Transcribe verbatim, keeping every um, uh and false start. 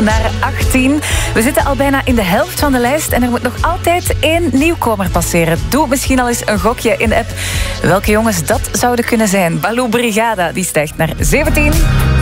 naar achttien. We zitten al bijna in de helft van de lijst en er moet nog altijd één nieuwkomer passeren. Doe misschien al eens een gokje in de app welke jongens dat zouden kunnen zijn. Baloo Brigada, die stijgt naar zeventien.